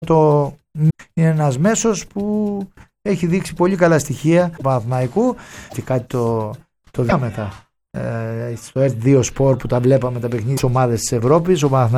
αυτό είναι ένας μέσος που έχει δείξει πολύ καλά στοιχεία του Παναθηναϊκού και κάτι το διάμετα στο R2 Sport που τα βλέπαμε τα παιχνίδια της ομάδας της Ευρώπης. Ο